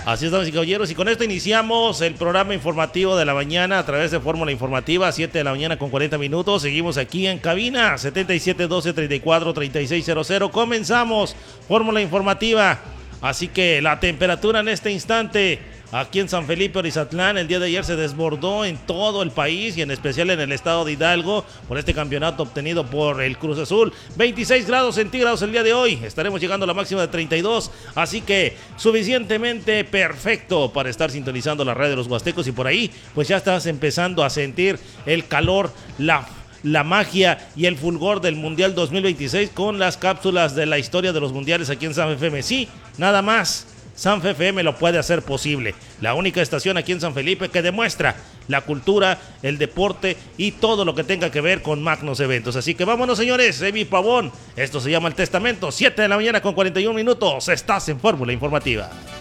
Así es, damas y caballeros, y con esto iniciamos el programa informativo de la mañana a través de Fórmula Informativa, 7 de la mañana con 40 minutos. Seguimos aquí en cabina, 7712-34-3600. Comenzamos Fórmula Informativa. Así que la temperatura en este instante aquí en San Felipe Orizatlán el día de ayer se desbordó en todo el país y en especial en el estado de Hidalgo por este campeonato obtenido por el Cruz Azul. 26 grados centígrados el día de hoy, estaremos llegando a la máxima de 32, así que suficientemente perfecto para estar sintonizando la radio de los Huastecos, y por ahí pues ya estás empezando a sentir el calor, la magia y el fulgor del Mundial 2026 con las cápsulas de la historia de los mundiales aquí en San FM. Sí, nada más San FM lo puede hacer posible. La única estación aquí en San Felipe que demuestra la cultura, el deporte y todo lo que tenga que ver con magnos eventos. Así que vámonos, señores. Emi Pavón, esto se llama El Testamento. 7 de la mañana con 41 minutos. Estás en Fórmula Informativa.